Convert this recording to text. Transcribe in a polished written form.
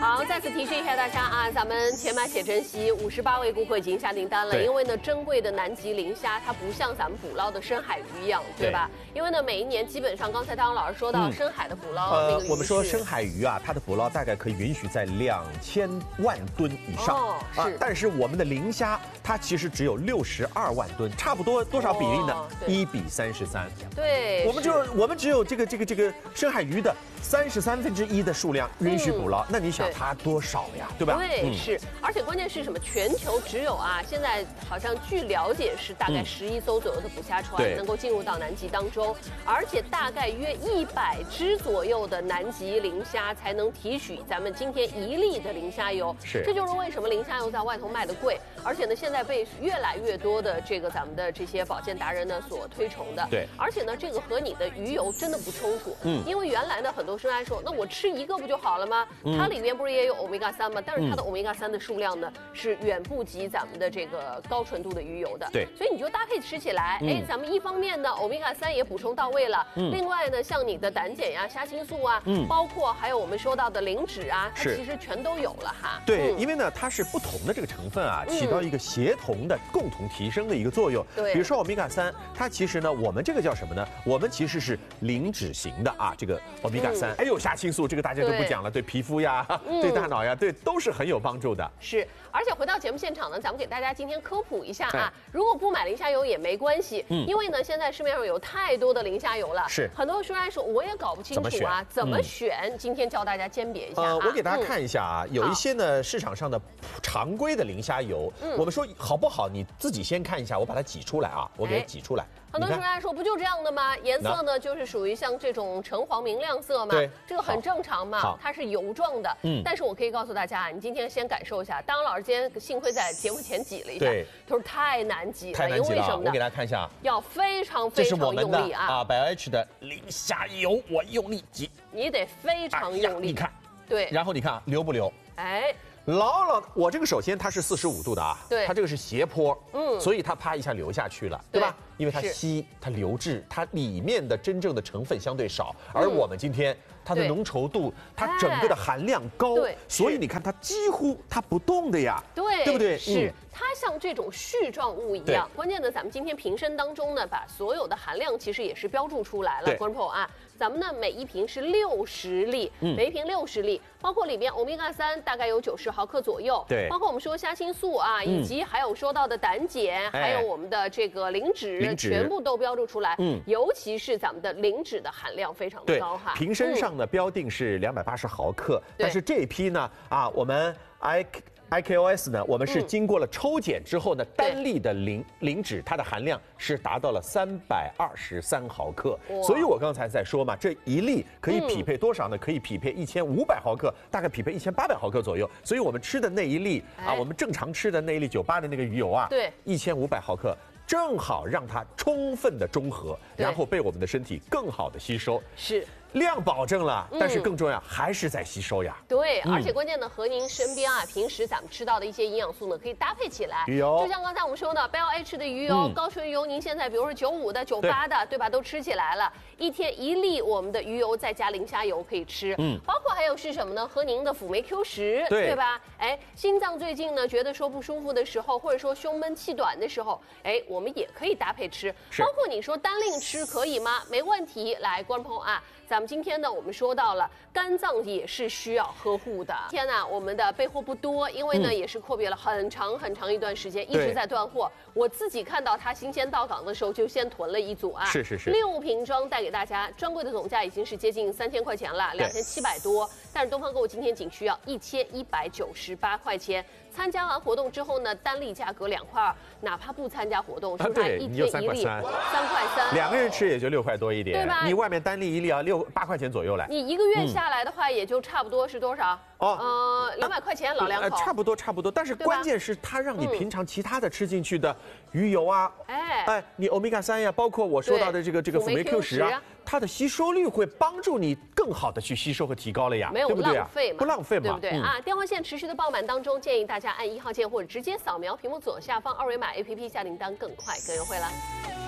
好，再次提示一下大家啊，咱们且买且珍惜，58位顾客已经下订单了。因为呢，珍贵的南极磷虾，它不像咱们捕捞的深海鱼一样，对吧？因为呢，每一年基本上，刚才汤老师说到深海的捕捞， 我们说深海鱼啊，它的捕捞大概可以允许在2000万吨以上啊，但是我们的磷虾它其实只有62万吨，差不多多少比例呢？1:33。对，我们只有这个深海鱼的1/33的数量允许捕捞，那你想它多少呀？对吧？ 对，是，而且关键是什么？全球只有啊，现在好像据了解是大概11艘左右的捕虾船能够进入到南极当中，而且大概约100只左右的南极磷虾才能提取咱们今天1粒的磷虾油。 是， 这就是为什么磷虾油在外头卖的贵，而且呢，现在被越来越多的咱们的这些保健达人呢所推崇的。 对， 而且呢，这个和你的鱼油真的不冲突。因为原来呢，很多人来说，那我吃一个不就好了吗？它里面不是也有欧米伽3吗？但是它的欧米伽3的数量呢是远不及咱们的这个高纯度的鱼油的。 对， 所以你就搭配吃起来，咱们一方面呢，欧米伽3也补充到位了，另外呢，像你的胆碱呀、虾青素啊，包括还有我们说到的磷脂啊，它其实全都有了哈。 对，因为呢，它是不同的这个成分啊，起到一个协同的共同提升的一个作用。 对， 比如说欧米伽3，它其实呢，我们这个叫什么呢？我们其实是磷脂型的啊，这个欧米伽3，还有虾青素，这个大家都不讲了，对皮肤呀、对大脑呀，对都是很有帮助的。 是，而且回到节目现场呢，咱们给大家今天科普一下啊，如果不买磷虾油也没关系，因为呢，现在市面上有太多的磷虾油了， 是很多人说我也搞不清楚啊，怎么选？今天教大家鉴别一下。 我给大家看一下啊，有一些呢市场上的常规的磷虾油，我们说好不好，你自己先看一下，我把它挤出来啊，我给它挤出来。 很多人来说不就这样的吗？颜色呢就是属于像这种橙黄明亮色嘛，这个很正常嘛，它是油状的。但是我可以告诉大家，你今天先感受一下。当老师今天幸亏在节目前挤了一下，他说太难挤了，因为为什么呢？ 我给大家看一下， 要非常用力啊 ！BioH 的磷虾油，我用力挤， 你得非常用力。 你看， 对， 然后你看啊，流不流？ 哎。 牢，我这个首先它是45度的啊， 对， 它这个是斜坡，所以它啪一下流下去了，对吧？因为它稀，它流质，它里面的真正的成分相对少，而我们今天它的浓稠度，它整个的含量高，所以你看它几乎它不动的呀，对不对？ 是。它像这种絮状物一样，关键呢，咱们今天瓶身当中呢，把所有的含量其实也是标注出来了。观众朋友啊，咱们呢每一瓶是60粒，每一瓶60粒，包括里面欧米伽3大概有90毫克左右， 对， 包括我们说虾青素啊，以及还有说到的胆碱，还有我们的这个磷脂，全部都标注出来。尤其是咱们的磷脂的含量非常的高哈。 瓶身上的标定是280毫克，但是这一批呢啊，我们IKOS 呢，我们是经过了抽检之后呢，单粒的磷脂它的含量是达到了323毫克，所以我刚才在说嘛，这一粒可以匹配多少呢？可以匹配1500毫克，大概匹配1800毫克左右。所以我们吃的那一粒啊，我们正常吃的那一粒98的那个鱼油啊， 对 ，1500毫克。正好让它充分的中和，然后被我们的身体更好的吸收。 是。 量保证了，但是更重要还是在吸收呀。 对，而且关键呢，和您身边啊平时咱们吃到的一些营养素呢，可以搭配起来。 鱼油， 就像刚才我们说的 BioH 的鱼油、高纯油，您现在比如说95的、98的，对吧？都吃起来了。一天1粒我们的鱼油，再加磷虾油可以吃。包括还有是什么呢？和您的辅酶 Q10，对吧？哎，心脏最近呢觉得说不舒服的时候，或者说胸闷气短的时候，哎，我们也可以搭配吃。包括你说单令吃可以吗？没问题。来，观众朋友啊。咱们今天呢，我们说到了肝脏也是需要呵护的。今天呢，我们的备货不多，因为呢也是阔别了很长一段时间，一直在断货。我自己看到它新鲜到港的时候，就先囤了一组啊， 是 6瓶装带给大家，专柜的总价已经是接近3000块钱了，2700多。但是东方购物今天仅需要1198块钱。参加完活动之后呢，单粒价格2块2，哪怕不参加活动，是不是一天1粒3块3？ 两个人吃也就6块多一点， 对吧？ 你外面单粒1粒啊8块钱左右来。 你一个月下来的话，也就差不多是多少？200块钱老两口。 差不多。但是关键是它让你平常其他的吃进去的鱼油啊，你欧米伽3呀，包括我说到的这个辅酶 Q10啊，它的吸收率会帮助你更好的去吸收和提高了呀， 没有浪费嘛， 不浪费嘛， 对不对啊？电话线持续的爆满当中，建议大家按1号键或者直接扫描屏幕左下方2维码 APP 下订单更快更优惠了。